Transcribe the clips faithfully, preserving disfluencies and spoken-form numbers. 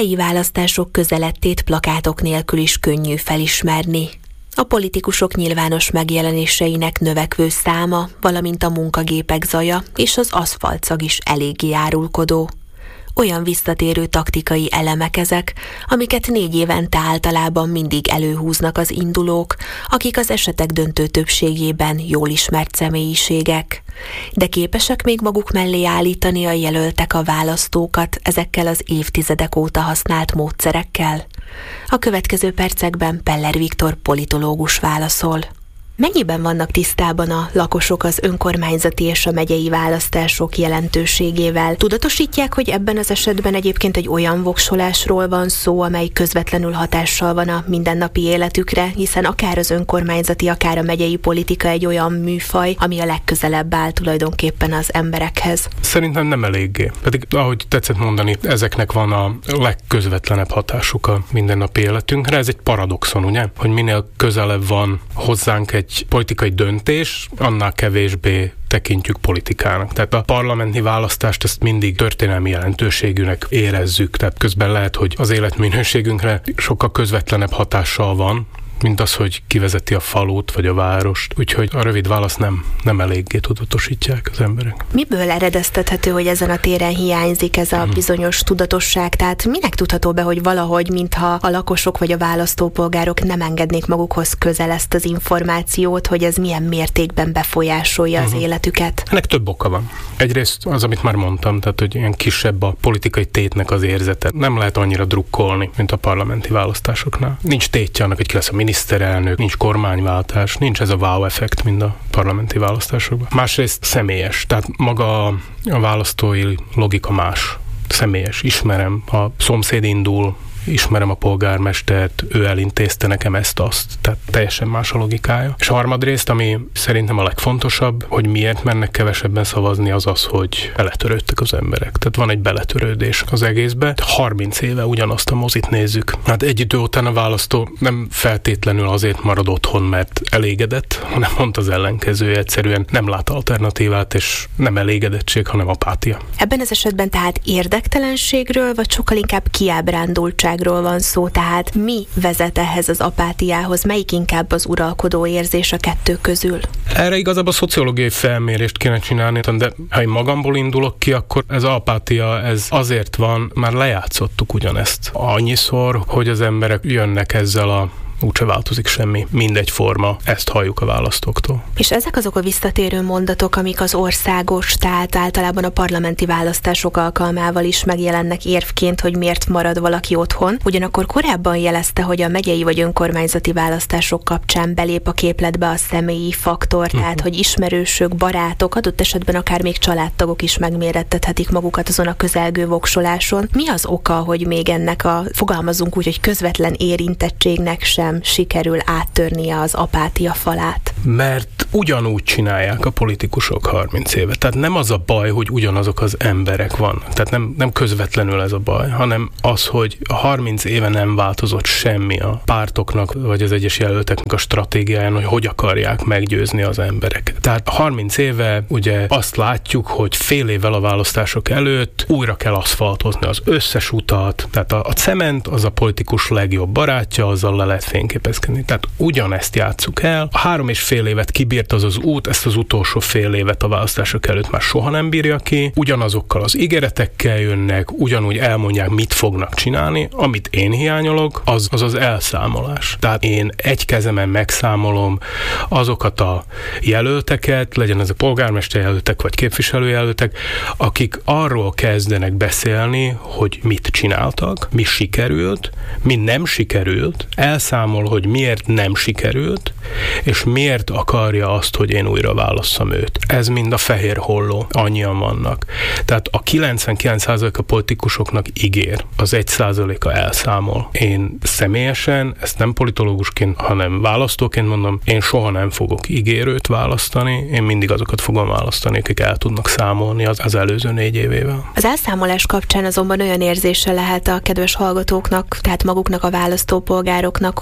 helyi választások közelettét plakátok nélkül is könnyű felismerni. A politikusok nyilvános megjelenéseinek növekvő száma, valamint a munkagépek zaja és az aszfaltszag is eléggé árulkodó. Olyan visszatérő taktikai elemek ezek, amiket négy évente általában mindig előhúznak az indulók, akik az esetek döntő többségében jól ismert személyiségek. De képesek még maguk mellé állítani a jelöltek a választókat ezekkel az évtizedek óta használt módszerekkel? A következő percekben Peller Viktor politológus válaszol. Mennyiben vannak tisztában a lakosok az önkormányzati és a megyei választások jelentőségével? Tudatosítják, hogy ebben az esetben egyébként egy olyan voksolásról van szó, amely közvetlenül hatással van a mindennapi életükre, hiszen akár az önkormányzati, akár a megyei politika egy olyan műfaj, ami a legközelebb áll tulajdonképpen az emberekhez. Szerintem nem eléggé. Pedig, ahogy tetszett mondani, ezeknek van a legközvetlenebb hatásuk a mindennapi életünkre. Ez egy paradoxon, ugye? Hogy minél közelebb van hozzánk egy politikai döntés, annál kevésbé tekintjük politikának. Tehát a parlamenti választást ezt mindig történelmi jelentőségűnek érezzük. Tehát közben lehet, hogy az életminőségünkre sokkal közvetlenebb hatással van, mint az, hogy kivezeti a falut vagy a várost. Úgyhogy a rövid válasz nem, nem eléggé tudatosítják az emberek. Miből eredeztethető, hogy ezen a téren hiányzik ez a bizonyos tudatosság? Tehát minek tudható be, hogy valahogy, mintha a lakosok vagy a választópolgárok nem engednék magukhoz közel ezt az információt, hogy ez milyen mértékben befolyásolja uh-huh. az életüket? Ennek több oka van. Egyrészt az, amit már mondtam, tehát hogy ilyen kisebb a politikai tétnek az érzete. Nem lehet annyira drukkolni, mint a parlamenti választásoknál. Nincs tétje annak, hogy ki lesz a miniszterelnök, nincs kormányváltás, nincs ez a wow effekt, mint a parlamenti választásokban. Másrészt személyes, tehát maga a választói logika más. Személyes, ismerem, a szomszéd indul, ismerem a polgármestert, ő elintézte nekem ezt-azt, tehát teljesen más a logikája. És a harmadrészt, ami szerintem a legfontosabb, hogy miért mennek kevesebben szavazni, az az, hogy beletörődtek az emberek. Tehát van egy beletörődés az egészbe. harminc éve ugyanazt a mozit nézzük. Hát egy idő után a választó nem feltétlenül azért marad otthon, mert elégedett, hanem pont az ellenkezője, egyszerűen nem lát alternatívát, és nem elégedettség, hanem apátia. Ebben az esetben tehát érdektelenségről, vagy sokkal inkább kiábrándultság van szó, tehát mi vezet ehhez az apátiához, melyik inkább az uralkodó érzés a kettő közül? Erre igazából szociológiai felmérést kéne csinálni, de ha én magamból indulok ki, akkor ez az apátia, ez azért van, már lejátszottuk ugyanezt annyiszor, hogy az emberek jönnek ezzel a úgyse változik semmi, mindegy forma, ezt halljuk a választóktól. És ezek azok a visszatérő mondatok, amik az országos, tehát általában a parlamenti választások alkalmával is megjelennek érvként, hogy miért marad valaki otthon. Ugyanakkor korábban jelezte, hogy a megyei vagy önkormányzati választások kapcsán belép a képletbe a személyi faktor, tehát uh-huh. hogy ismerősök, barátok, adott esetben akár még családtagok is megmérettethetik magukat azon a közelgő voksoláson. Mi az oka, hogy még ennek a, fogalmazunk úgy, hogy közvetlen érintettségnek sem sikerül áttörnie az apátia falát? Mert ugyanúgy csinálják a politikusok harminc éve. Tehát nem az a baj, hogy ugyanazok az emberek vannak. Tehát nem, nem közvetlenül ez a baj, hanem az, hogy harminc éve nem változott semmi a pártoknak, vagy az egyes jelölteknek a stratégiáján, hogy hogy akarják meggyőzni az embereket. Tehát harminc éve ugye azt látjuk, hogy fél évvel a választások előtt újra kell aszfaltozni az összes utat, tehát a, a cement az a politikus legjobb barátja, azzal le lehet fényképezkedni. Tehát ugyanezt játsszuk el. A három és fél évet kibírt az az út, ezt az utolsó fél évet a választások előtt már soha nem bírja ki. Ugyanazokkal az ígéretekkel jönnek, ugyanúgy elmondják, mit fognak csinálni. Amit én hiányolok, az az, az elszámolás. Tehát én egy kezemen megszámolom azokat a jelölteket, legyen ez a polgármester jelöltek, vagy képviselőjelöltek, akik arról kezdenek beszélni, hogy mit csináltak, mi sikerült, mi nem sikerült, elszámol, hogy miért nem sikerült, és miért akarja azt, hogy én újra válasszam őt. Ez mind a fehér holló. Annyian vannak. Tehát a kilencvenkilenc százalék a politikusoknak ígér, az egy százaléka elszámol. Én személyesen, ezt nem politológusként, hanem választóként mondom, én soha nem fogok ígérőt választani, én mindig azokat fogom választani, akik el tudnak számolni az, az előző négy évével. Az elszámolás kapcsán azonban olyan érzése lehet a kedves hallgatóknak, tehát maguknak a választópolgároknak,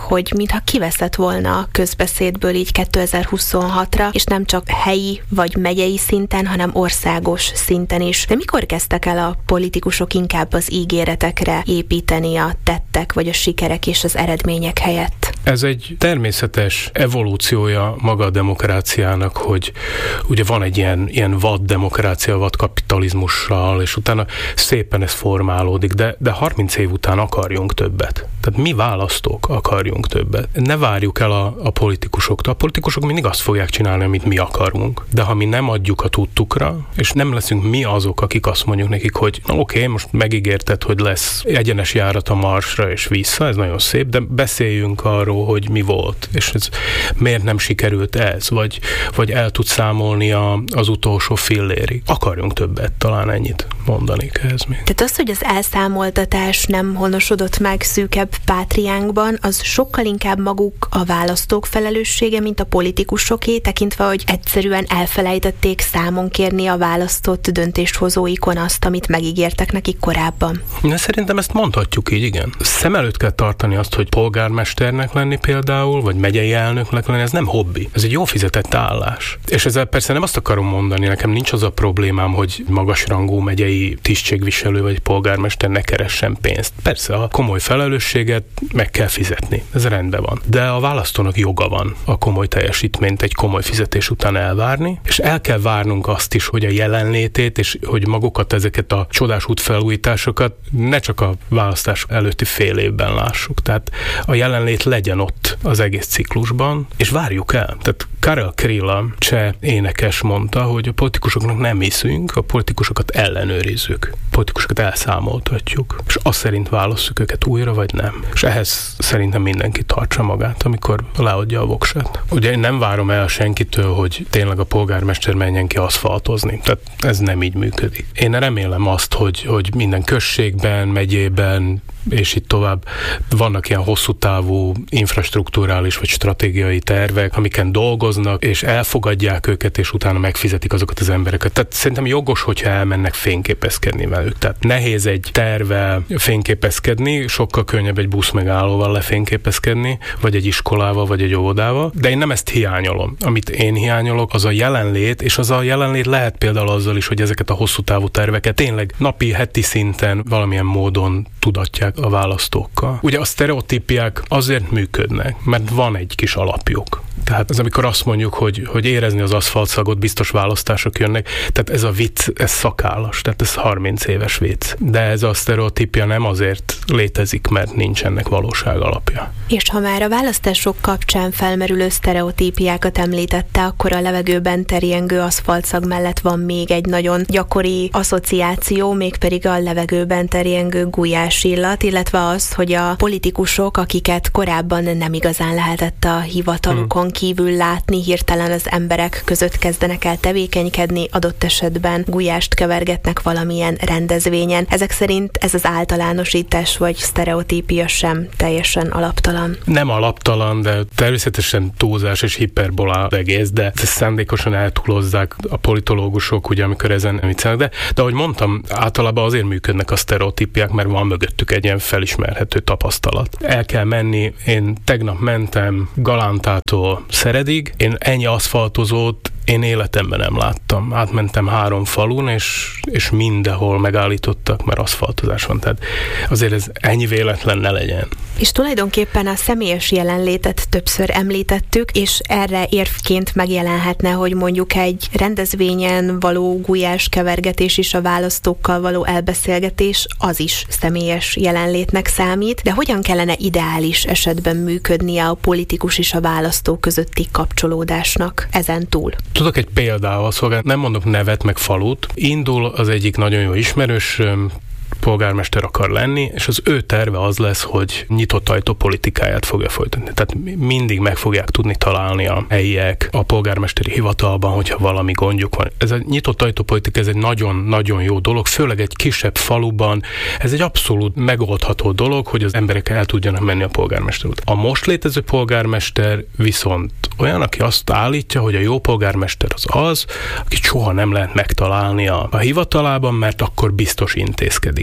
hogy mintha kiveszett volna a közbeszédből így kétezer-huszonhatra, és nem csak helyi vagy megyei szinten, hanem országos szinten is. De mikor kezdtek el a politikusok inkább az ígéretekre építeni a tettek vagy a sikerek és az eredmények helyett? Ez egy természetes evolúciója maga a demokráciának, hogy ugye van egy ilyen, ilyen vad demokrácia, vad kapitalizmussal, és utána szépen ez formálódik, de, de harminc év után akarjunk többet. Tehát mi választók akarjunk többet. Ne várjuk el a, a politikusoktól. A politikusok mindig azt fogják csinálni, amit mi akarunk. De ha mi nem adjuk a tudtukra, és nem leszünk mi azok, akik azt mondjuk nekik, hogy oké, okay, most megígérted, hogy lesz egyenes járat a Marsra és vissza, ez nagyon szép, de beszéljünk arról, hogy mi volt, és ez miért nem sikerült ez, vagy, vagy el tud számolni a, az utolsó fillérig. Akarjunk többet, talán ennyit mondanék ehhez még. Tehát az, hogy az elszámoltatás nem honosodott meg szűkebb pátriánkban, az sokkal inkább maguk a választók felelőssége, mint a politikusoké, tekintve, hogy egyszerűen elfelejtették számon kérni a választott döntéshozóikon azt, amit megígértek nekik korábban. De szerintem ezt mondhatjuk így, igen. Szem előtt kell tartani azt, hogy polgármesternek lenni például, vagy megyei elnöknek lenni, ez nem hobbi. Ez egy jó fizetett állás. És ezzel persze nem azt akarom mondani, nekem nincs az a problémám, hogy magasrangú megyei tisztségviselő vagy polgármester ne keressen pénzt. Persze a komoly felelősséget meg kell fizetni. Ez rendben van. De a választónak joga van a komoly teljesítményt egy komoly fizetés után elvárni, és el kell várnunk azt is, hogy a jelenlétét, és hogy magukat, ezeket a csodás útfelújításokat ne csak a választás előtti fél évben lássuk. Tehát a jelenlét legyen ott az egész ciklusban, és várjuk el. Tehát Karel Kryla, cseh énekes mondta, hogy a politikusoknak nem hiszünk, a politikusokat ellenőrizzük. A politikusokat elszámoltatjuk. És azt szerint válasszuk őket újra, vagy nem. És ehhez szerintem mindenki tartsa magát, amikor leadja a voksát. Ugye én nem várom el senkitől, hogy tényleg a polgármester menjen ki aszfaltozni. Tehát ez nem így működik. Én remélem azt, hogy, hogy minden községben, megyében, és itt tovább vannak ilyen hosszú távú infrastrukturális vagy stratégiai tervek, amiken dolgoznak, és elfogadják őket, és utána megfizetik azokat az embereket. Tehát szerintem jogos, hogyha elmennek fényképezkedni velük. Tehát nehéz egy tervvel fényképezkedni, sokkal könnyebb egy buszmegállóval lefényképezkedni, vagy egy iskolával, vagy egy óvodával, de én nem ezt hiányolom. Amit én hiányolok, az a jelenlét, és az a jelenlét lehet például azzal is, hogy ezeket a hosszú távú terveket tényleg napi, heti szinten valamilyen módon tudatják a választókkal. Ugye a sztereotípiák azért működnek, mert van egy kis alapjuk. Tehát ez amikor azt mondjuk, hogy, hogy érezni az aszfaltszagot, biztos választások jönnek, tehát ez a vicc, ez szakállas, tehát ez harminc éves vicc. De ez a sztereotípia nem azért létezik, mert nincs ennek valóság alapja. És ha már a választások kapcsán felmerülő sztereotípiákat említette, akkor a levegőben terjengő aszfaltszag mellett van még egy nagyon gyakori asszociáció, mégpedig a levegőben terjengő gulyás illat, illetve az, hogy a politikusok, akiket korábban nem igazán lehetett a hivatalukon hmm. kívül látni, hirtelen az emberek között kezdenek el tevékenykedni, adott esetben gulyást kevergetnek valamilyen rendezvényen. Ezek szerint ez az általánosítás vagy sztereotípia sem teljesen alaptalan. Nem alaptalan, de természetesen túlzás és hiperbolá az egész, de ezt szándékosan eltúlozzák a politológusok, ugye, amikor ezen viccelnek, de, de ahogy mondtam, általában azért működnek a sztereotípiák, mert van mögöttük egy ilyen felismerhető tapasztalat. El kell menni, én tegnap mentem Galántától Szeredig, én ennyi aszfaltozót én életemben nem láttam. Átmentem három falun, és, és mindenhol megállítottak, mert aszfaltozás van. Tehát azért ez ennyi véletlen ne legyen. És tulajdonképpen a személyes jelenlétet többször említettük, és erre érvként megjelenhetne, hogy mondjuk egy rendezvényen való gulyás kevergetés is, a választókkal való elbeszélgetés, az is személyes jelenlétnek számít, de hogyan kellene ideális esetben működnie a politikus és a választó közötti kapcsolódásnak ezen túl? Tudok egy példával szolgálni, nem mondok nevet meg falut. Indul az egyik nagyon jó ismerős, polgármester akar lenni, és az ő terve az lesz, hogy nyitott ajtó politikáját fogja folytatni. Tehát mindig meg fogják tudni találni a helyiek a polgármesteri hivatalban, hogyha valami gondjuk van. Ez a nyitott ajtó politika, ez egy nagyon-nagyon jó dolog, főleg egy kisebb faluban. Ez egy abszolút megoldható dolog, hogy az emberek el tudjanak menni a polgármester út. A most létező polgármester viszont olyan, aki azt állítja, hogy a jó polgármester az az, akit soha nem lehet megtalálni a, a hivatalában, mert akkor biztos intézkedik.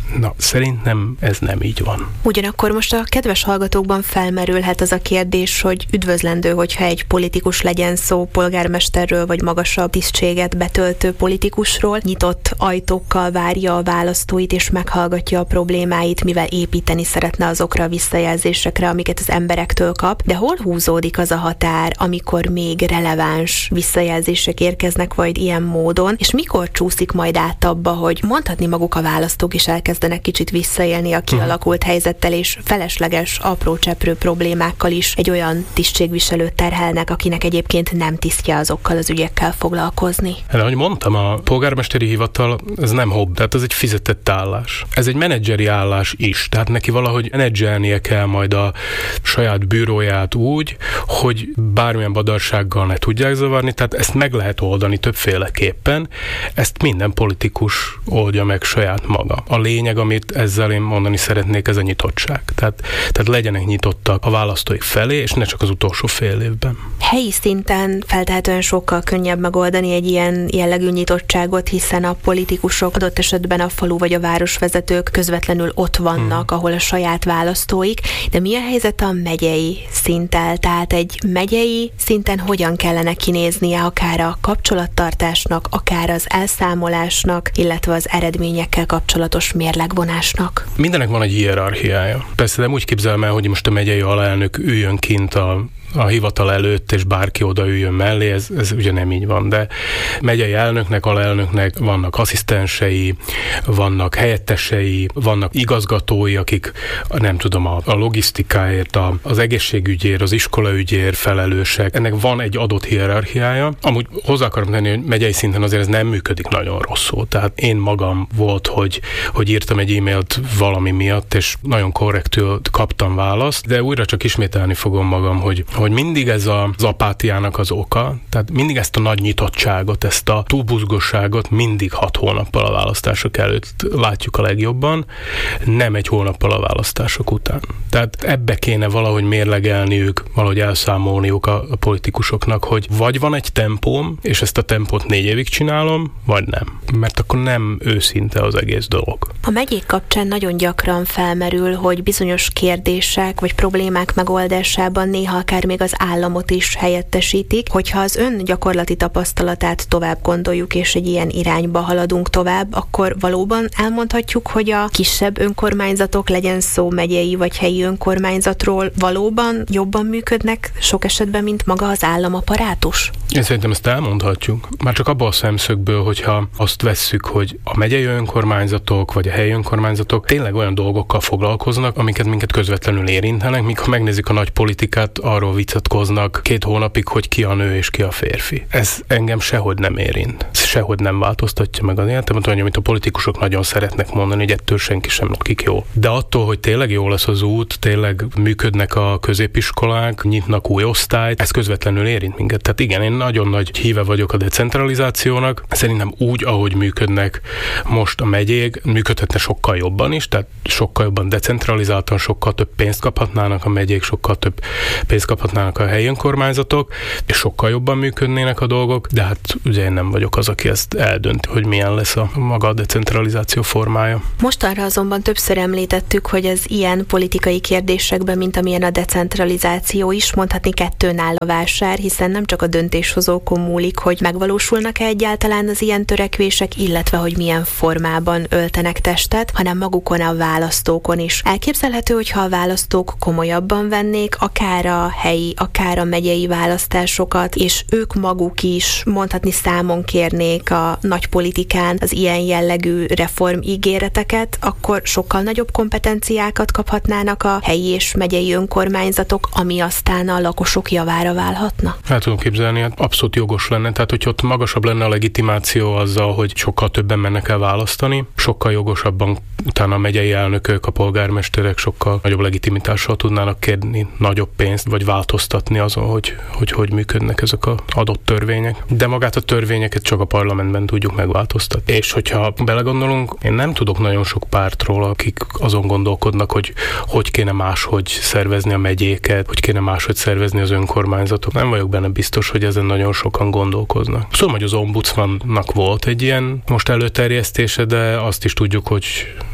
Na, szerintem ez nem így van. Ugyanakkor most a kedves hallgatókban felmerülhet az a kérdés, hogy üdvözlendő, hogyha egy politikus, legyen szó polgármesterről vagy magasabb tisztséget betöltő politikusról, nyitott ajtókkal várja a választóit és meghallgatja a problémáit, mivel építeni szeretne azokra a visszajelzésekre, amiket az emberektől kap. De hol húzódik az a határ, amikor még releváns visszajelzések érkeznek vagy ilyen módon, és mikor csúszik majd át abba, hogy mondhatni maguk a választók is elkezdenek kicsit visszaélni a kialakult helyzettel, és felesleges, apró cseprő problémákkal is egy olyan tisztségviselőt terhelnek, akinek egyébként nem tisztje azokkal az ügyekkel foglalkozni. Hát, ahogy mondtam, a polgármesteri hivatal ez nem hobbi, tehát ez egy fizetett állás. Ez egy menedzseri állás is, tehát neki valahogy menedzselnie kell majd a saját bűróját úgy, hogy bármilyen badarsággal ne tudják zavarni, tehát ezt meg lehet oldani többféleképpen, ezt minden politikus oldja meg saját maga. A lényeg, amit ezzel én mondani szeretnék, ez a nyitottság. Tehát, tehát legyenek nyitottak a választóik felé, és ne csak az utolsó fél évben. Helyi szinten feltehetően sokkal könnyebb megoldani egy ilyen jellegű nyitottságot, hiszen a politikusok, adott esetben a falu vagy a városvezetők közvetlenül ott vannak, hmm. ahol a saját választóik, de mi a helyzet a megyei szinttel? Tehát egy megyei szinten hogyan kellene kinéznie akár a kapcsolattartásnak, akár az elszámolásnak, illetve az eredményekkel kapcsolatos mérlegvonásnak? Mindenek van egy hierarchiája. Persze nem úgy képzelem el, hogy most a megyei alelnök üljön kint a a hivatal előtt, és bárki odaüljön mellé, ez, ez ugye nem így van, de megyei elnöknek, alelnöknek vannak asszisztensei, vannak helyettesei, vannak igazgatói, akik nem tudom, a, a logisztikáért, a, az egészségügyért, az iskolaügyért felelősek. Ennek van egy adott hierarchiája. Amúgy hozzá akarom tenni, hogy megyei szinten azért ez nem működik nagyon rosszul. Tehát én magam volt, hogy, hogy írtam egy e-mailt valami miatt, és nagyon korrektül kaptam választ, de újra csak ismételni fogom magam, hogy hogy mindig ez a, az apátiának az oka, tehát mindig ezt a nagy nyitottságot, ezt a túlbuzgosságot mindig hat hónappal a választások előtt látjuk a legjobban, nem egy hónappal a választások után. Tehát ebbe kéne valahogy mérlegelniük, valahogy elszámolniuk a, a politikusoknak, hogy vagy van egy tempóm, és ezt a tempót négy évig csinálom, vagy nem. Mert akkor nem őszinte az egész dolog. A megyék kapcsán nagyon gyakran felmerül, hogy bizonyos kérdések vagy problémák megoldásában néha akár még az államot is helyettesítik. Hogyha az ön gyakorlati tapasztalatát tovább gondoljuk, és egy ilyen irányba haladunk tovább, akkor valóban elmondhatjuk, hogy a kisebb önkormányzatok, legyen szó megyei vagy helyi önkormányzatról, valóban jobban működnek sok esetben, mint maga az államaparátus? Én szerintem ezt elmondhatjuk. Már csak abban a szemszögből, hogyha azt vesszük, hogy a megyei önkormányzatok vagy a helyi önkormányzatok tényleg olyan dolgokkal foglalkoznak, amiket minket közvetlenül érintenek, míg ha megnézik a nagy politikát, arról vitatkoznak két hónapig, hogy ki a nő és ki a férfi. Ez engem sehogy nem érint. Ez sehogy nem változtatja meg az életemet, olyan, amit a politikusok nagyon szeretnek mondani, hogy ettől senki sem lakik jól. De attól, hogy tényleg jó lesz az út, tényleg működnek a középiskolák, nyitnak új osztályt, ez közvetlenül érint minket. Tehát igen, én nagyon nagy híve vagyok a decentralizációnak. Szerintem úgy, ahogy működnek most a megyék, működhetne sokkal jobban is, tehát sokkal jobban decentralizáltan, sokkal több pénzt kaphatnának a megyék, sokkal több pénzt kaphatnának a helyi önkormányzatok, és sokkal jobban működnének a dolgok, de hát ugye én nem vagyok az, aki ezt eldönti, hogy milyen lesz a maga a decentralizáció formája. Mostanra azonban többször említettük, hogy az ilyen politikai kérdésekben, mint amilyen a decentralizáció is, mondhatni kettőn áll a vásár, hiszen nem csak a döntéshozókon múlik, hogy megvalósulnak-e egyáltalán az ilyen törekvések, illetve hogy milyen formában öltenek testet, hanem magukon, a választókon is. Elképzelhető, hogyha a választók komolyabban vennék akár a helyi, akár a megyei választásokat, és ők maguk is mondhatni számon kérnék a nagy politikán az ilyen jellegű reformígéreteket, akkor sokkal nagyobb kompetenciákat kaphatnának a helyi és megyei önkormányzatok, ami aztán a lakosok javára válhatna? Hát tudom képzelni, hát abszolút jogos lenne, tehát hogyha ott magasabb lenne a legitimáció azzal, hogy sokkal többen mennek el választani, sokkal jogosabban utána a megyei elnökök, a polgármesterek sokkal nagyobb legitimitással tudnának kérni nagyobb pénzt, vagy változtatni azon, hogy hogy, hogy működnek ezek az adott törvények. De magát a törvényeket csak a parlamentben tudjuk megváltoztatni. És hogyha belegondolunk, én nem tudok nagyon sok pártról, akik azon gondolkodnak, hogy hogy kéne máshogy szervezni a megyéket, hogy kéne máshogy szervezni az önkormányzatok. Nem vagyok benne biztos, hogy ezen nagyon sokan gondolkoznak. Szóval, hogy az ombudsmannak volt egy ilyen most előterjesztése, de azt is tudjuk, hogy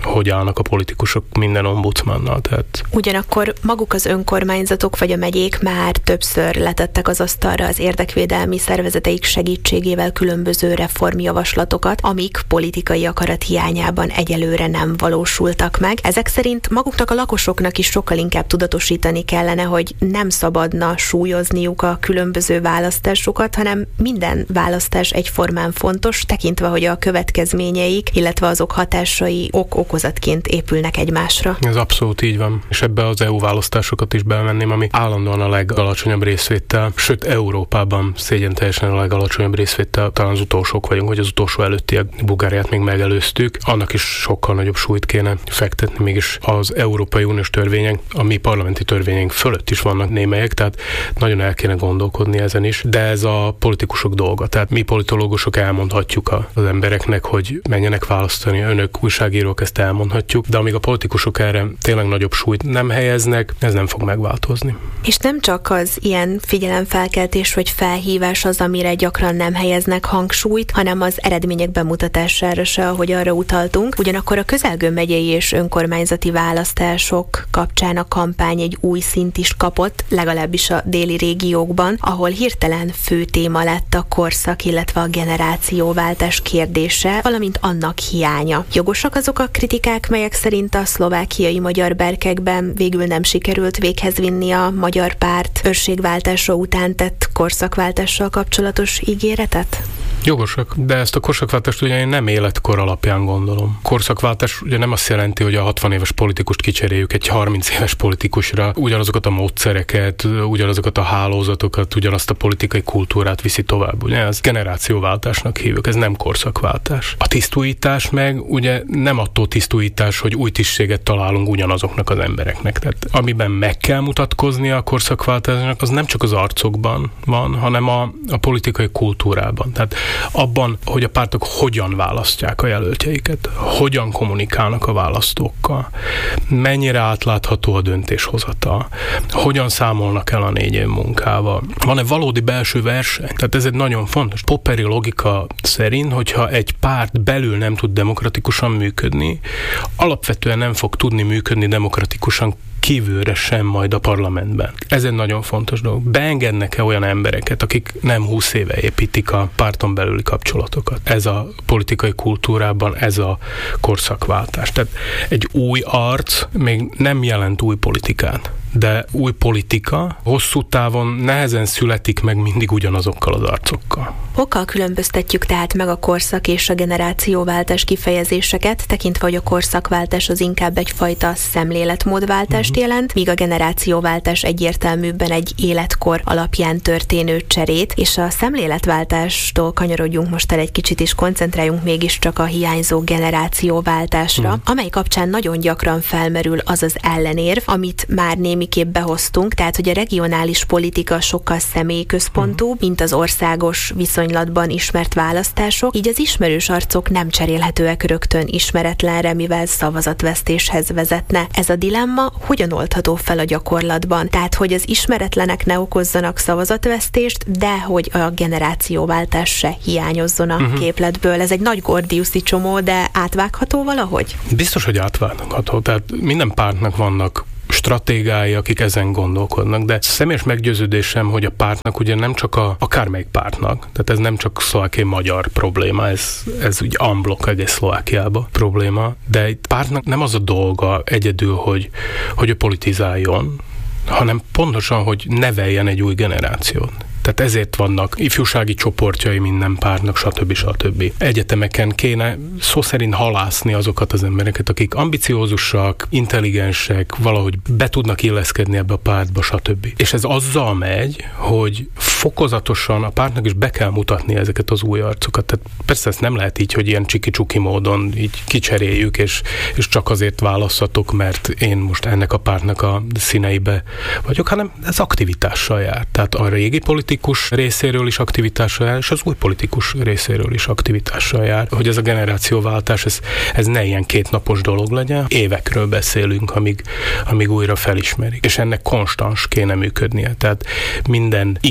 hogy állnak a politikusok minden ombudsmannal. Tehát... Ugyanakkor maguk az önkormányzatok vagy a megyék már többször letettek az asztalra az érdekvédelmi szervezeteik segítségével különböző reformjavaslatokat, amik politikai akarat hiányában egyelőre nem valósultak meg. Ezek szerint maguknak a lakosoknak is sokkal inkább tudatosítani kellene, hogy nem szabadna súlyozniuk a különböző választásokat, hanem minden választás egyformán fontos, tekintve, hogy a következményeik, illetve azok hatásai ok-okozatként épülnek egymásra. Ez abszolút így van. És ebbe az é u választásokat is belevenném, ami állandóan a legalacsonyabb részvétel, sőt Európában szégyenteljesen a legalacsonyabb részvétel, talán az utolsók vagyunk, hogy az utolsó előttiek, Bulgáriát még megelőztük. Annak is sokkal nagyobb súlyt kéne fektetni, mégis az Európai Uniós törvények, a mi parlamenti törvényeink fölött is vannak némelyek, tehát nagyon el kéne gondolkodni ezen is, de ez a politikusok dolga. Tehát mi politológusok elmondhatjuk az embereknek, hogy menjenek választani, önök újságírók ezt elmondhatjuk, de amíg a politikusok erre tényleg nagyobb súlyt nem helyeznek, ez nem fog megváltozni. És nem csak az ilyen figyelemfelkeltés vagy felhívás az, amire gyakran nem helyeznek hangsúlyt, hanem az eredmények bemutatására se, ahogy arra utaltunk. Ugyanakkor a közelgő megyei és önkormányzati választások kapcsán a kampány egy új szint is kapott, legalábbis a déli régiókban, ahol hirtelen fő téma lett a korszak, illetve a generációváltás kérdése, valamint annak hiánya. Jogosak azok a kritikák, melyek szerint a szlovákiai magyar berkekben végül nem sikerült véghez vinni a magyar párt őrségváltása után tett korszakváltással kapcsolatos ígéretet? Jogosak, de ezt a korszakváltást ugye én nem életkor alapján gondolom. Korszakváltás ugye nem azt jelenti, hogy a hatvan éves politikust kicseréljük egy harminc éves politikusra, ugyanazokat a módszereket, ugyanazokat a hálózatokat, ugyanazt a politikai kultúrát viszi tovább. Ugye ez generációváltásnak hívjuk, ez nem korszakváltás. A tisztújítás meg ugye nem attól tisztújítás, hogy új tisztséget találunk ugyanazoknak az embereknek. Tehát amiben meg kell mutatkozni a korszakváltásnak, az nem csak az arcokban van, hanem a, a politikai kultúrában. Tehát abban, hogy a pártok hogyan választják a jelöltjeiket, hogyan kommunikálnak a választókkal, mennyire átlátható a döntéshozatal, hogyan számolnak el a négy év munkával. Van-e valódi belső verseny? Tehát ez egy nagyon fontos. Popperi logika szerint, hogyha egy párt belül nem tud demokratikusan működni, alapvetően nem fog tudni működni demokratikusan kívülre sem majd a parlamentben. Ez egy nagyon fontos dolog. Beengednek-e olyan embereket, akik nem húsz éve építik a párton belüli kapcsolatokat? Ez a politikai kultúrában, ez a korszakváltás. Tehát egy új arc még nem jelent új politikát, de új politika hosszú távon nehezen születik meg mindig ugyanazokkal az arcokkal. Hokkal különböztetjük tehát meg a korszak és a generációváltás kifejezéseket, tekintve, hogy a korszakváltás az inkább egyfajta szemléletmódváltást uh-huh. jelent, míg a generációváltás egyértelműbben egy életkor alapján történő cserét, és a szemléletváltástól kanyarodjunk most el egy kicsit, és koncentráljunk mégiscsak a hiányzó generációváltásra, uh-huh. amely kapcsán nagyon gyakran felmerül az az ellenérv, amit már némiképp behoztunk, tehát hogy a regionális politika sokkal személyközpontú, uh-huh. mint az országos viszonylatban ismert választások, így az ismerős arcok nem cserélhetőek rögtön ismeretlenre, mivel szavazatvesztéshez vezetne. Ez a dilemma hogyan oldható fel a gyakorlatban? Tehát, hogy az ismeretlenek ne okozzanak szavazatvesztést, de hogy a generációváltás se hiányozzon a uh-huh. képletből. Ez egy nagy gordiuszi csomó, de átvágható valahogy? Biztos, hogy átvágható. Tehát minden pártnak vannak stratégái, akik ezen gondolkodnak, de személyes meggyőződésem, hogy a pártnak ugye nem csak a, akármelyik pártnak, tehát ez nem csak szlovákiai magyar probléma, ez, ez úgy unblock egész Szlovákiába probléma, de egy pártnak nem az a dolga egyedül, hogy, hogy ő politizáljon, hanem pontosan, hogy neveljen egy új generációt. Tehát ezért vannak ifjúsági csoportjai minden pártnak, stb. stb. Egyetemeken kéne szó szerint halászni azokat az embereket, akik ambiciózusak, intelligensek, valahogy be tudnak illeszkedni ebbe a pártba, stb. És ez azzal megy, hogy fokozatosan a pártnak is be kell mutatni ezeket az új arcokat. Tehát persze ezt nem lehet így, hogy ilyen csiki-csuki módon így kicseréljük, és, és csak azért választatok, mert én most ennek a pártnak a színeibe vagyok, hanem ez aktivitással jár. Tehát a régi politika politikus részéről is aktivitással jár, és az új politikus részéről is aktivitással jár. Hogy ez a generációváltás, ez, ez ne ilyen kétnapos dolog legyen. Évekről beszélünk, amíg, amíg újra felismerik. És ennek konstans kéne működnie. Tehát minden x év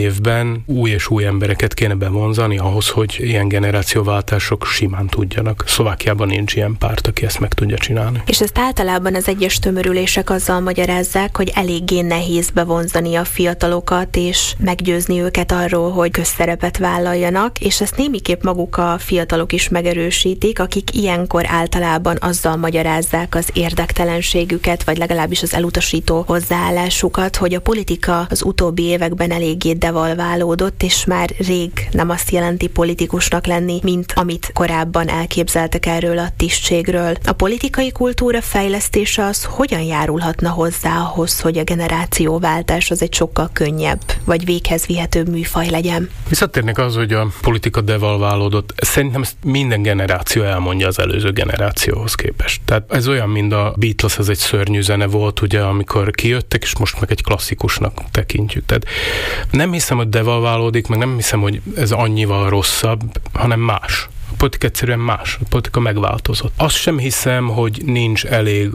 évben új és új embereket kéne bevonzani ahhoz, hogy ilyen generációváltások simán tudjanak. Szlovákiában nincs ilyen párt, aki ezt meg tudja csinálni. És ezt általában az egyes tömörülések azzal magyarázzák, hogy eléggé nehéz bevonzani a fiatalokat, és meggyőzni őket arról, hogy közszerepet vállaljanak, és ezt némiképp maguk a fiatalok is megerősítik, akik ilyenkor általában azzal magyarázzák az érdektelenségüket, vagy legalábbis az elutasító hozzáállásukat, hogy a politika az utóbbi években eléggé devalválódott, és már rég nem azt jelenti politikusnak lenni, mint amit korábban elképzeltek erről a tisztségről. A politikai kultúra fejlesztése az hogyan járulhatna hozzá ahhoz, hogy a generációváltás az egy sokkal könnyebb, vagy véghez vihetőbb műfaj legyen? Visszatérnék az, hogy a politika devalválódott. Szerintem ezt minden generáció elmondja az előző generációhoz képest. Tehát ez olyan, mint a Beatles, ez egy szörnyű zene volt, ugye, amikor kijöttek, és most meg egy klasszikusnak tekintjük. Tehát nem hiszem, hogy devalválódik, meg nem hiszem, hogy ez annyival rosszabb, hanem más. A politika egyszerűen más. A politika megváltozott. Azt sem hiszem, hogy nincs elég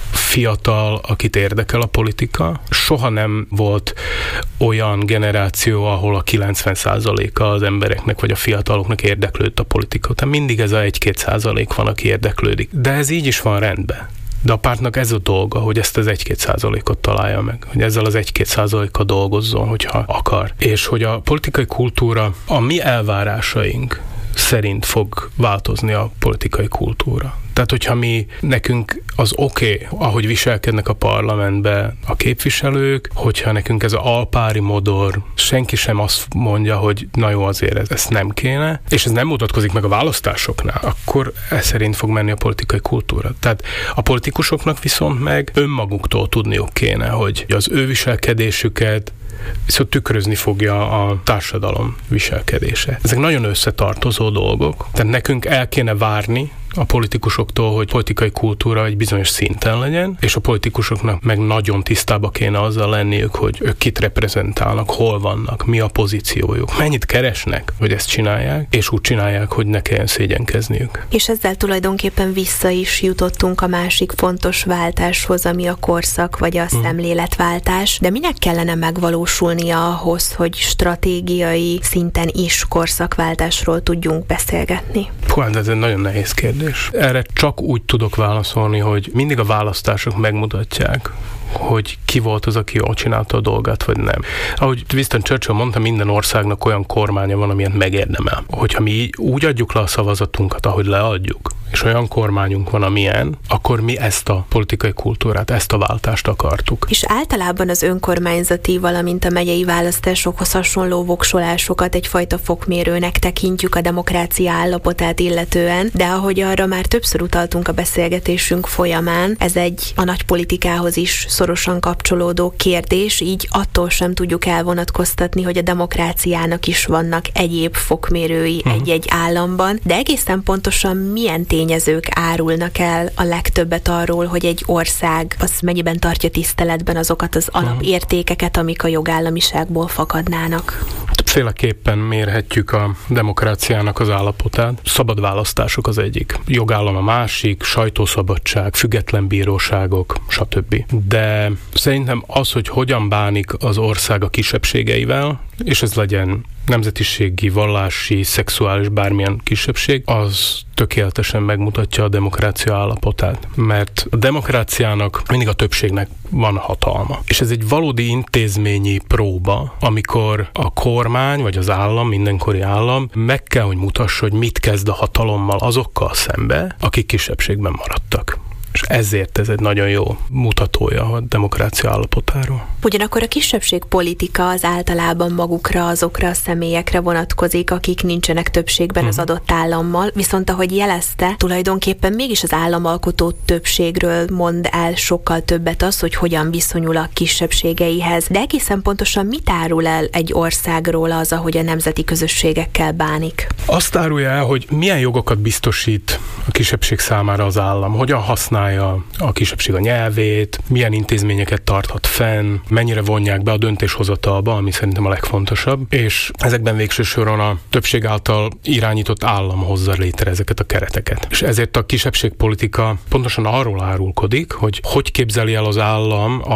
fiatal, akit érdekel a politika. Soha nem volt olyan generáció, ahol a kilencven százaléka az embereknek vagy a fiataloknak érdeklődött a politika. Tehát mindig ez a egy-két százalék van, aki érdeklődik. De ez így is van rendben. De a pártnak ez a dolga, hogy ezt az egy-két százalékot találja meg, hogy ezzel az egy-két százalékkal dolgozzon, hogyha akar. És hogy a politikai kultúra, a mi elvárásaink szerint fog változni a politikai kultúra. Tehát, hogyha mi, nekünk az oké, okay, ahogy viselkednek a parlamentbe a képviselők, hogyha nekünk ez az alpári modor, senki sem azt mondja, hogy na jó, azért ezt nem kéne, és ez nem mutatkozik meg a választásoknál, akkor ez szerint fog menni a politikai kultúra. Tehát a politikusoknak viszont meg önmaguktól tudniuk kéne, hogy az ő viselkedésüket viszont tükrözni fogja a társadalom viselkedése. Ezek nagyon összetartozó dolgok, tehát nekünk el kéne várni a politikusoktól, hogy politikai kultúra egy bizonyos szinten legyen, és a politikusoknak meg nagyon tisztába kéne azzal lenniük, hogy ők kit reprezentálnak, hol vannak, mi a pozíciójuk, mennyit keresnek, hogy ezt csinálják, és úgy csinálják, hogy ne kelljen szégyenkezniük. És ezzel tulajdonképpen vissza is jutottunk a másik fontos váltáshoz, ami a korszak vagy a hmm. szemléletváltás, de minek kellene megvalósulnia ahhoz, hogy stratégiai szinten is korszakváltásról tudjunk beszélgetni? Hú, ez egy nagyon nehéz kérdés. Erre csak úgy tudok válaszolni, hogy mindig a választások megmutatják, hogy ki volt az, aki jól csinálta a dolgát, vagy nem. Ahogy Winston Churchill mondta, minden országnak olyan kormánya van, amilyet megérdemel. Hogyha mi úgy adjuk le a szavazatunkat, ahogy leadjuk, és olyan kormányunk van, amilyen, akkor mi ezt a politikai kultúrát, ezt a váltást akartuk. És általában az önkormányzati, valamint a megyei választásokhoz hasonló voksolásokat egyfajta fokmérőnek tekintjük a demokrácia állapotát illetően, de ahogy arra már többször utaltunk a beszélgetésünk folyamán, ez egy a nagypolitikához is szorosan kapcsolódó kérdés, így attól sem tudjuk elvonatkoztatni, hogy a demokráciának is vannak egyéb fokmérői uh-huh. egy-egy államban, de egészen pontosan milyen tényezők árulnak el a legtöbbet arról, hogy egy ország az mennyiben tartja tiszteletben azokat az alapértékeket, amik a jogállamiságból fakadnának? Többféleképpen mérhetjük a demokráciának az állapotát. Szabad választások az egyik, jogállam a másik, sajtószabadság, független bíróságok, stb. De szerintem az, hogy hogyan bánik az ország a kisebbségeivel, és ez legyen nemzetiségi, vallási, szexuális, bármilyen kisebbség, az tökéletesen megmutatja a demokrácia állapotát. Mert a demokráciának mindig a többségnek van hatalma. És ez egy valódi intézményi próba, amikor a kormány, vagy az állam, mindenkori állam meg kell, hogy mutassa, hogy mit kezd a hatalommal azokkal szembe, akik kisebbségben maradtak. És ezért ez egy nagyon jó mutatója a demokrácia állapotáról. Ugyanakkor a kisebbségpolitika az általában magukra, azokra a személyekre vonatkozik, akik nincsenek többségben uh-huh. az adott állammal, viszont ahogy jelezte, tulajdonképpen mégis az államalkotó többségről mond el sokkal többet az, hogy hogyan viszonyul a kisebbségeihez. De egészen pontosan mit árul el egy országról az, ahogy a nemzeti közösségekkel bánik? Azt árulja el, hogy milyen jogokat biztosít a kisebbség számára az állam, hogyan használ a kisebbség a nyelvét, milyen intézményeket tarthat fenn, mennyire vonják be a döntéshozatalba, ami szerintem a legfontosabb, és ezekben végső soron a többség által irányított állam hozza létre ezeket a kereteket. És ezért a kisebbségpolitika pontosan arról árulkodik, hogy hogy képzeli el az állam a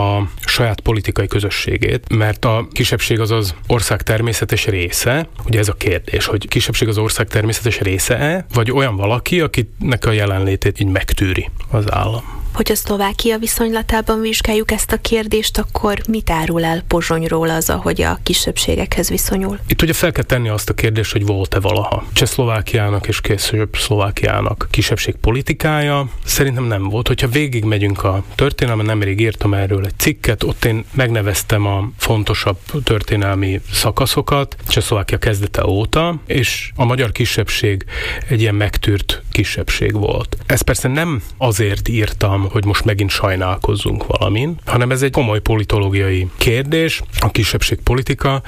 saját politikai közösségét, mert a kisebbség az az ország természetes része. Ugye ez a kérdés, hogy kisebbség az ország természetes része-e, vagy olyan valaki, akinek a jelenlétét így megtűri az állam. Hogyha Szlovákia viszonylatában vizsgáljuk ezt a kérdést, akkor mit árul el Pozsonyról az, ahogy a kisebbségekhez viszonyul? Itt ugye fel kell tenni azt a kérdést, hogy volt-e valaha Csehszlovákiának és később Szlovákiának kisebbség politikája. Szerintem nem volt. Hogyha végigmegyünk a történelmen, nemrég írtam erről egy cikket, ott én megneveztem a fontosabb történelmi szakaszokat Csehszlovákia kezdete óta, és a magyar kisebbség egy ilyen megtűrt kisebbség volt. Ezt persze nem azért írtam, hogy most megint sajnálkozzunk valamin, hanem ez egy komoly politológiai kérdés, a kisebbségpolitika,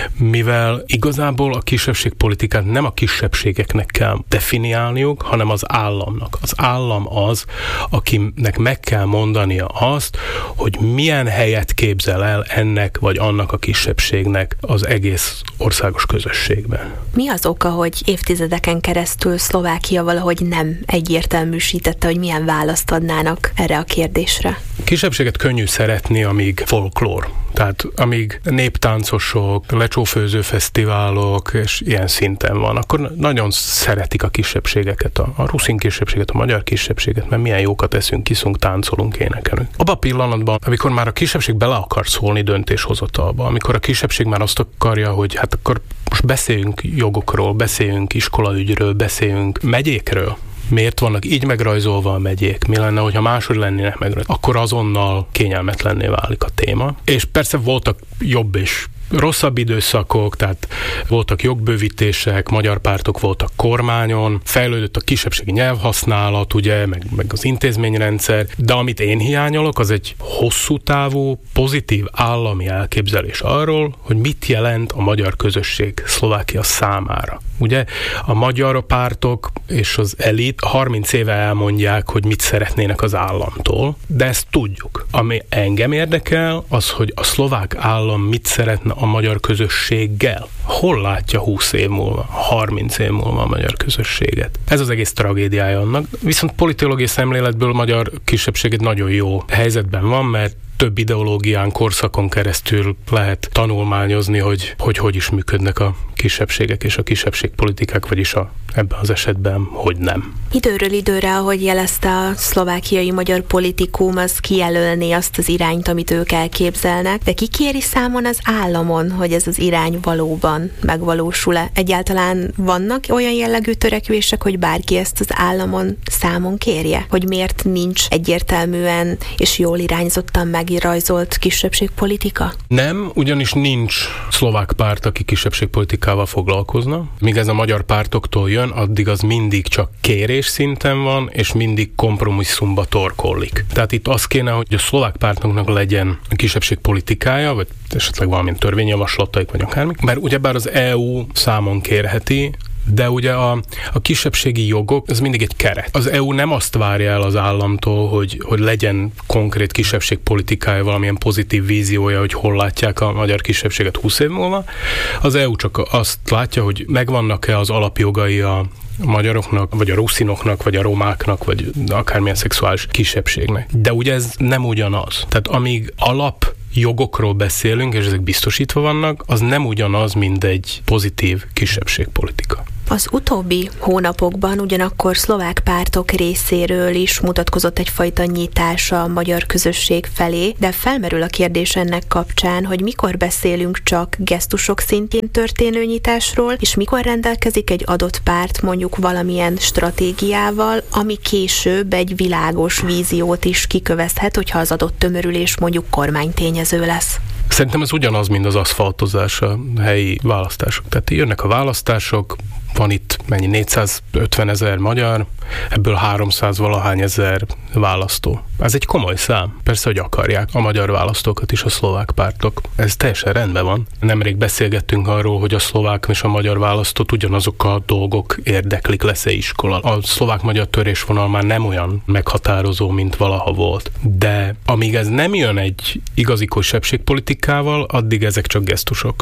mivel igazából a kisebbségpolitikát nem a kisebbségeknek kell definiálniuk, hanem az államnak. Az állam az, akinek meg kell mondania azt, hogy milyen helyet képzel el ennek vagy annak a kisebbségnek az egész országos közösségben. Mi az oka, hogy évtizedeken keresztül Szlovákia valahogy nem egyértelműsítette, hogy milyen választ adnának erre a kérdésre? Kisebbséget könnyű szeretni, amíg folklór. Tehát amíg néptáncosok, lecsófőző fesztiválok, és ilyen szinten van, akkor nagyon szeretik a kisebbségeket, a, a ruszin kisebbséget, a magyar kisebbséget, mert milyen jókat eszünk, kiszunk, táncolunk, énekelünk. Abban a pillanatban, amikor már a kisebbség bele akar szólni döntéshozatalba, amikor a kisebbség már azt akarja, hogy hát akkor most beszéljünk jogokról, beszéljünk iskolaügyről, beszéljünk megyékről, miért vannak így megrajzolva a megyék, mi lenne, hogyha máshogy lennének megrajzolva, akkor azonnal kényelmetlenné válik a téma. És persze voltak jobb és rosszabb időszakok, tehát voltak jogbővítések, magyar pártok voltak kormányon, fejlődött a kisebbségi nyelvhasználat, ugye, meg, meg az intézményrendszer, de amit én hiányolok, az egy hosszú távú, pozitív állami elképzelés arról, hogy mit jelent a magyar közösség Szlovákia számára. Ugye a magyar pártok és az elit harminc éve elmondják, hogy mit szeretnének az államtól, de ezt tudjuk. Ami engem érdekel, az, hogy a szlovák állam mit szeretne a magyar közösséggel. Hol látja húsz év múlva, harminc év múlva a magyar közösséget? Ez az egész tragédiája annak. Viszont politológiai szemléletből a magyar kisebbség egy nagyon jó helyzetben van, mert több ideológián, korszakon keresztül lehet tanulmányozni, hogy hogy, hogy is működnek a kisebbségek és a kisebbségpolitikák, vagyis a, ebben az esetben, hogy nem. Időről időre, ahogy jelezte a szlovákiai magyar politikum, az kijelölni azt az irányt, amit ők elképzelnek, de ki kéri számon az államon, hogy ez az irány valóban megvalósul-e? Egyáltalán vannak olyan jellegű törekvések, hogy bárki ezt az államon számon kérje? Hogy miért nincs egyértelműen és jól irányzottan megrajzolt kisebbségpolitika? Nem, ugyanis nincs szlovák párt, aki kisebbségpolitikával foglalkozna. Míg ez a magyar pártoktól jön, addig az mindig csak kérés szinten van, és mindig kompromisszumba torkollik. Tehát itt az kéne, hogy a szlovák pártoknak legyen kisebbségpolitikája, vagy esetleg valamilyen törvényjavaslataik, vagy akármik, mert ugyebár az é u számon kérheti, de ugye a, a kisebbségi jogok, ez mindig egy keret. Az é u nem azt várja el az államtól, hogy, hogy legyen konkrét kisebbségpolitikája, valamilyen pozitív víziója, hogy hol látják a magyar kisebbséget húsz év múlva. Az é u csak azt látja, hogy megvannak-e az alapjogai a a magyaroknak, vagy a ruszinoknak, vagy a romáknak, vagy akármilyen szexuális kisebbségnek. De ugye ez nem ugyanaz. Tehát amíg alap jogokról beszélünk, és ezek biztosítva vannak, az nem ugyanaz, mint egy pozitív kisebbségpolitika. Az utóbbi hónapokban ugyanakkor szlovák pártok részéről is mutatkozott egyfajta nyitás a magyar közösség felé, de felmerül a kérdés ennek kapcsán, hogy mikor beszélünk csak gesztusok szintjén történő nyitásról, és mikor rendelkezik egy adott párt mondjuk valamilyen stratégiával, ami később egy világos víziót is kikövezhet, hogyha az adott tömörülés mondjuk kormánytényező lesz. Szerintem ez ugyanaz, mint az aszfaltozás, a helyi választások. Tehát jönnek a választások, van itt mennyi négyszázötven ezer magyar, ebből háromszáz valahány ezer választó. Ez egy komoly szám. Persze, hogy akarják a magyar választókat is a szlovák pártok. Ez teljesen rendben van. Nemrég beszélgettünk arról, hogy a szlovák és a magyar választót ugyanazok a dolgok érdeklik, lesz-e iskola. A szlovák-magyar törésvonal már nem olyan meghatározó, mint valaha volt. De amíg ez nem jön egy igazi kisebbségpolitikával, addig ezek csak gesztusok.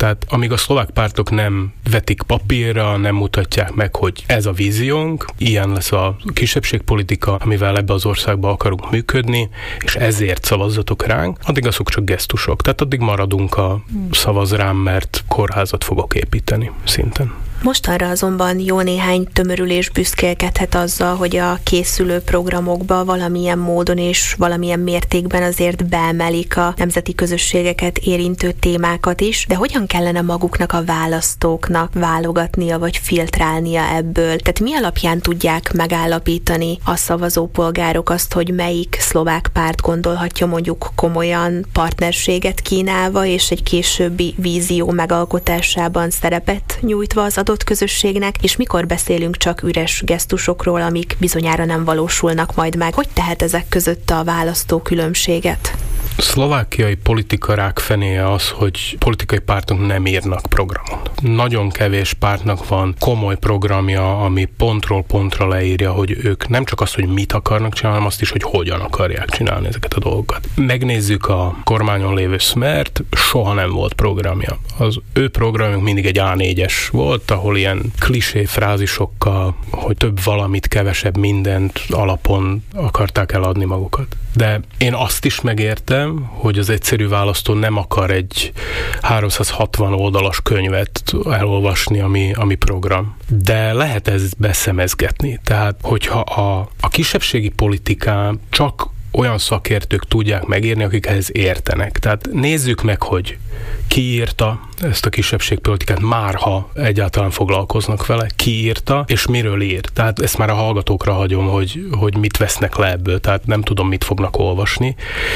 Tehát amíg a szlovák pártok nem vetik papírra, nem mutatják meg, hogy ez a víziónk, ilyen lesz a kisebbségpolitika, amivel ebbe az országba akarunk működni, és ezért szavazzatok ránk, addig azok csak gesztusok. Tehát addig maradunk a szavaz rám, mert kórházat fogok építeni szinten. Mostanra azonban jó néhány tömörülés büszkélkedhet azzal, hogy a készülő programokba valamilyen módon és valamilyen mértékben azért beemelik a nemzeti közösségeket érintő témákat is, de hogyan kellene maguknak a választóknak válogatnia vagy filtrálnia ebből? Tehát mi alapján tudják megállapítani a szavazópolgárok azt, hogy melyik szlovák párt gondolhatja mondjuk komolyan partnerséget kínálva és egy későbbi vízió megalkotásában szerepet nyújtva az adott közösségnek, és mikor beszélünk csak üres gesztusokról, amik bizonyára nem valósulnak majd meg. Hogy tehet ezek között a választó különbséget? Szlovákiai politika rákfenéje az, hogy politikai pártok nem írnak programot. Nagyon kevés pártnak van komoly programja, ami pontról pontra leírja, hogy ők nem csak azt, hogy mit akarnak csinálni, hanem azt is, hogy hogyan akarják csinálni ezeket a dolgokat. Megnézzük a kormányon lévő Smert, soha nem volt programja. Az ő programjuk mindig egy á négyes volt, ahol ilyen klisé frázisokkal, hogy több valamit, kevesebb mindent alapon akarták eladni magukat. De én azt is megértem, hogy az egyszerű választó nem akar egy háromszázhatvan oldalas könyvet elolvasni, ami, ami program. De lehet ezt beszemezgetni. Tehát, hogyha a, a kisebbségi politikán csak olyan szakértők tudják megírni, akik ehhez értenek. Tehát nézzük meg, hogy ki írta ezt a kisebbségpolitikát, már ha egyáltalán foglalkoznak vele, ki írta, és miről ír. Tehát ezt már a hallgatókra hagyom, hogy, hogy mit vesznek le ebből, tehát nem tudom, mit fognak olvasni,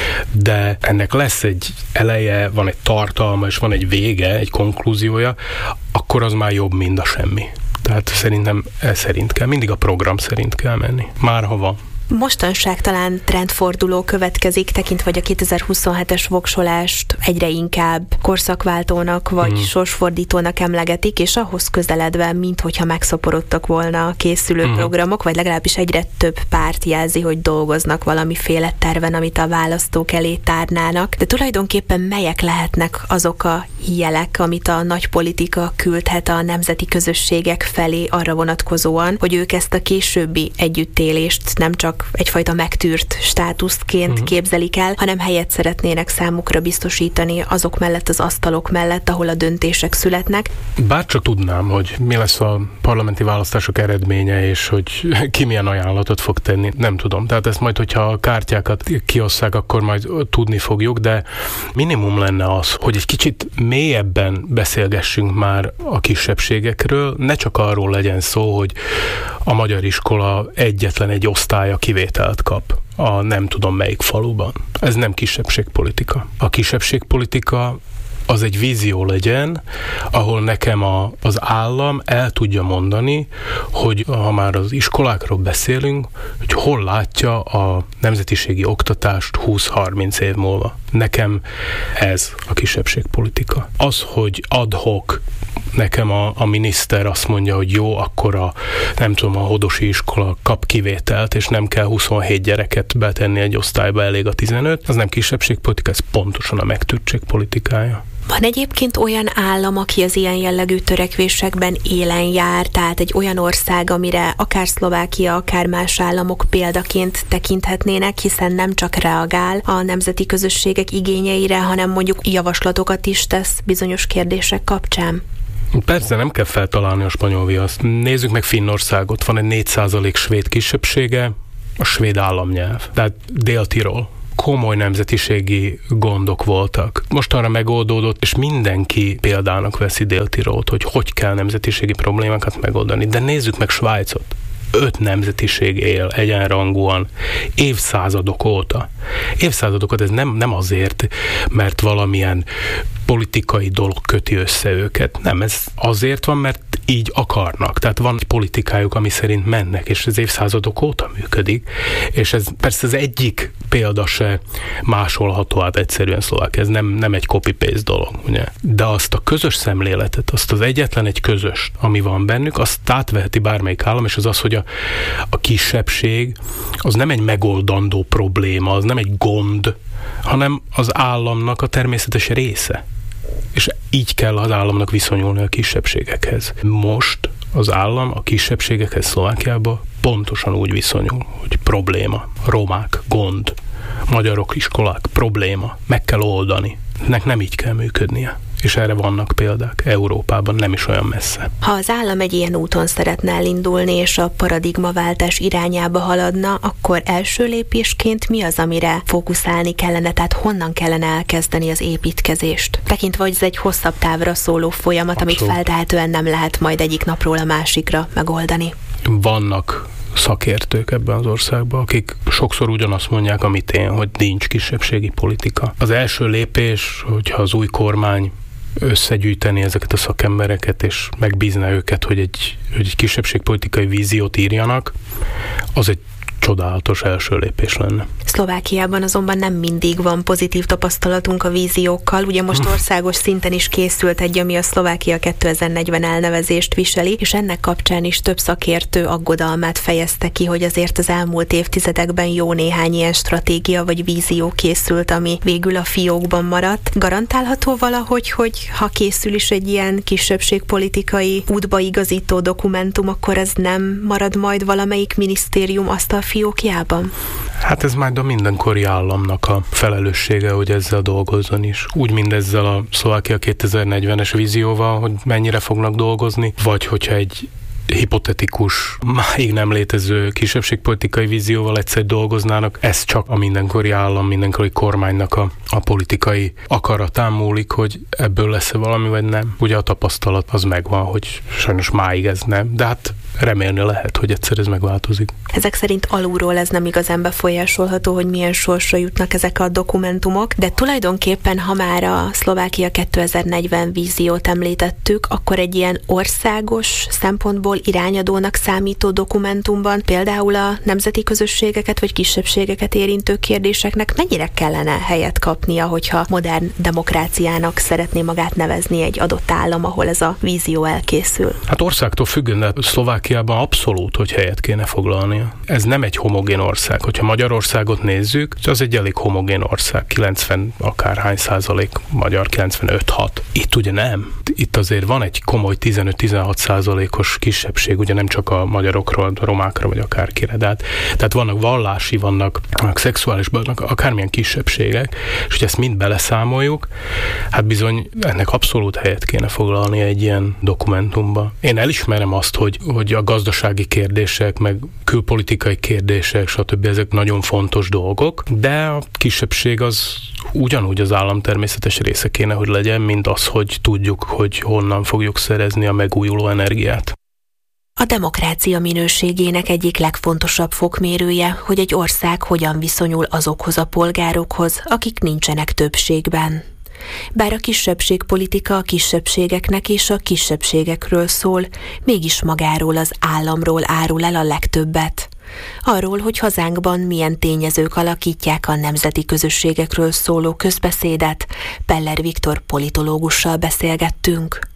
de ennek lesz egy eleje, van egy tartalma, és van egy vége, egy konklúziója, akkor az már jobb, mint a semmi. Tehát szerintem ez szerint kell, mindig a program szerint kell menni, már ha van. Mostanság talán trendforduló következik, tekintve, hogy a kétezer-huszonhetes voksolást egyre inkább korszakváltónak vagy mm. sorsfordítónak emlegetik, és ahhoz közeledve, minthogyha megszaporodtak volna a készülő mm. programok, vagy legalábbis egyre több párt jelzi, hogy dolgoznak valamiféle terven, amit a választók elé tárnának. De tulajdonképpen melyek lehetnek azok a jelek, amit a nagy politika küldhet a nemzeti közösségek felé arra vonatkozóan, hogy ők ezt a későbbi együttélést nem csak egyfajta megtűrt státuszként uh-huh. képzelik el, hanem helyet szeretnének számukra biztosítani azok mellett, az asztalok mellett, ahol a döntések születnek. Bárcsak tudnám, hogy mi lesz a parlamenti választások eredménye, és hogy ki milyen ajánlatot fog tenni, nem tudom. Tehát ezt majd, hogyha a kártyákat kiosszák, akkor majd tudni fogjuk, de minimum lenne az, hogy egy kicsit mélyebben beszélgessünk már a kisebbségekről, ne csak arról legyen szó, hogy a magyar iskola egyetlen egy osztálya kivételt kap a nem tudom melyik faluban. Ez nem kisebbségpolitika. A kisebbségpolitika az egy vízió legyen, ahol nekem a, az állam el tudja mondani, hogy ha már az iskolákról beszélünk, hogy hol látja a nemzetiségi oktatást húsz-harminc év múlva. Nekem ez a kisebbségpolitika. Az, hogy ad hoc nekem a, a miniszter azt mondja, hogy jó, akkor a, nem tudom, a hodosi iskola kap kivételt, és nem kell huszonhét gyereket betenni egy osztályba, elég a tizenöt, az nem kisebbségpolitika, ez pontosan a megtűrtség politikája. Van egyébként olyan állam, aki az ilyen jellegű törekvésekben élen jár, tehát egy olyan ország, amire akár Szlovákia, akár más államok példaként tekinthetnének, hiszen nem csak reagál a nemzeti közösségek igényeire, hanem mondjuk javaslatokat is tesz bizonyos kérdések kapcsán? Persze nem kell feltalálni a spanyol viaszt. Nézzük meg Finnországot, van egy négy százalék svéd kisebbsége, a svéd államnyelv, tehát Dél-Tirol. Komoly nemzetiségi gondok voltak. Mostanra megoldódott, és mindenki példának veszi Dél-Tirolt, hogy hogy kell nemzetiségi problémákat megoldani. De nézzük meg Svájcot. Öt nemzetiség él egyenrangúan évszázadok óta. Évszázadokat ez nem, nem azért, mert valamilyen politikai dolog köti össze őket. Nem, ez azért van, mert így akarnak. Tehát van egy politikájuk, ami szerint mennek, és ez évszázadok óta működik, és ez persze az egyik példa se másolható át egyszerűen Szlovák. Ez nem, nem egy copy-paste dolog, ugye? De azt a közös szemléletet, azt az egyetlen egy közös, ami van bennük, azt átveheti bármelyik állam, és az az, hogy a, a kisebbség az nem egy megoldandó probléma, az nem egy gond, hanem az államnak a természetes része. és így kell az államnak viszonyulni a kisebbségekhez. Most az állam a kisebbségekhez Szlovákiában pontosan úgy viszonyul, hogy probléma, romák, gond, magyarok, iskolák, probléma, meg kell oldani. Ennek nem így kell működnie. És erre vannak példák Európában, nem is olyan messze. Ha az állam egy ilyen úton szeretne elindulni, és a paradigmaváltás irányába haladna, akkor első lépésként mi az, amire fókuszálni kellene, tehát honnan kellene elkezdeni az építkezést? Tekintve, hogy ez egy hosszabb távra szóló folyamat, Abszolút. Amit feltehetően nem lehet majd egyik napról a másikra megoldani. Vannak szakértők ebben az országban, akik sokszor ugyanazt mondják, amit én, hogy nincs kisebbségi politika. Az első lépés, hogyha az új kormány összegyűjteni ezeket a szakembereket, és megbízna őket, hogy egy, hogy egy kisebbségpolitikai víziót írjanak, az egy csodálatos első lépés lenne. Szlovákiában azonban nem mindig van pozitív tapasztalatunk a víziókkal. Ugye most országos szinten is készült egy, ami a Szlovákia kétezer-negyven elnevezést viseli, és ennek kapcsán is több szakértő aggodalmát fejezte ki, hogy azért az elmúlt évtizedekben jó néhány ilyen stratégia vagy vízió készült, ami végül a fiókban maradt. Garantálható valahogy, hogy ha készül is egy ilyen kisebbségpolitikai útbaigazító dokumentum, akkor ez nem marad majd valamelyik minisztérium asztal fiókjában? Hát ez majd a mindenkori államnak a felelőssége, hogy ezzel dolgozzon is. Úgy, mint ezzel a Szlovákia kétezer-negyvenes vízióval, hogy mennyire fognak dolgozni, vagy hogyha egy hipotetikus, máig nem létező kisebbségpolitikai vízióval egyszer dolgoznának, ez csak a mindenkori állam, mindenkori kormánynak a, a politikai akaratán múlik, hogy ebből lesz-e valami, vagy nem. Ugye a tapasztalat az megvan, hogy sajnos máig ez nem, de hát remélni lehet, hogy egyszer ez megváltozik. Ezek szerint alulról ez nem igazán befolyásolható, hogy milyen sorsra jutnak ezek a dokumentumok, de tulajdonképpen, ha már a Szlovákia kétezer-negyven víziót említettük, akkor egy ilyen országos szempontból irányadónak számító dokumentumban például a nemzeti közösségeket vagy kisebbségeket érintő kérdéseknek mennyire kellene helyet kapnia, hogyha modern demokráciának szeretné magát nevezni egy adott állam, ahol ez a vízió elkészül? Hát országtól függően, de Szlovákiában abszolút, hogy helyet kéne foglalnia. Ez nem egy homogén ország. Hogyha Magyarországot nézzük, az egy elég homogén ország, kilencven akárhány százalék magyar, kilencvenöt hat. Itt ugye nem. Itt azért van egy komoly tizenöt-tizenhat százalékos kisebbség, ugye nem csak a magyarokról, a romákra, vagy akárkire, de hát, tehát vannak vallási, vannak, vannak szexuális, vannak akármilyen kisebbségek, és hogy ezt mind beleszámoljuk, hát bizony ennek abszolút helyet kéne foglalni egy ilyen dokumentumba. Én elismerem azt, hogy, hogy a gazdasági kérdések, meg külpolitikai kérdések, stb. Ezek nagyon fontos dolgok, de a kisebbség az ugyanúgy az állam természetes része kéne, hogy legyen, mint az, hogy tudjuk, hogy honnan fogjuk szerezni a megújuló energiát. A demokrácia minőségének egyik legfontosabb fokmérője, hogy egy ország hogyan viszonyul azokhoz a polgárokhoz, akik nincsenek többségben. Bár a kisebbségpolitika a kisebbségeknek és a kisebbségekről szól, mégis magáról az államról árul el a legtöbbet. Arról, hogy hazánkban milyen tényezők alakítják a nemzeti közösségekről szóló közbeszédet, Peller Viktor politológussal beszélgettünk.